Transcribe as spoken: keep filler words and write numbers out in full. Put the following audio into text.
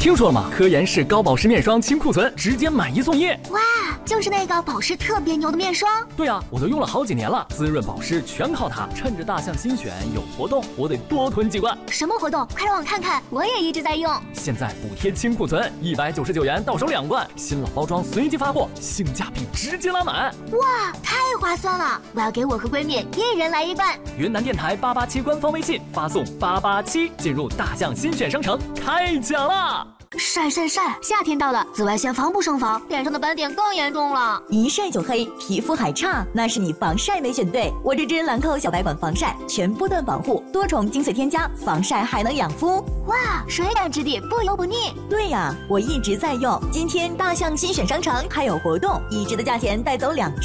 听说了吗？科颜氏高保湿面霜清库存，直接买一送一。 哇，就是那个保湿特别牛的面霜。 对啊，我都用了好几年了，滋润保湿全靠它。趁着大象新选有活动，我得多囤几罐。 什么活动？快让我看看，我也一直在用。 现在补贴清库存，一百九十九元到手两罐，新老包装随机发货，性价比直接拉满。 哇，太划算了！我要给我和闺蜜一人来一罐。 云南电台八八七官方微信发送八八七，进入大象新选商城开奖啦！ 晒晒晒！夏天到了，紫外线防不胜防，脸上的斑点更严重了。 一晒就黑，皮肤还差，那是你防晒没选对。我这支兰蔻小白管防晒，全波段保护，多重精粹添加，防晒还能养肤。 哇，水感质地，不油不腻。 对呀，我一直在用。今天大象新选商城还有活动，一支的价钱带走两支。